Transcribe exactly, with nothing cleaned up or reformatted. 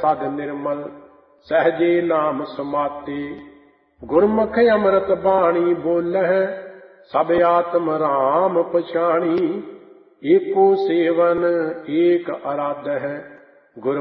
सद निर्मल सहजे नाम समाते। गुरमुख अमृत बाणी बोलह सब आत्म राम पछाणी। एको सेवन एक आराधह गुर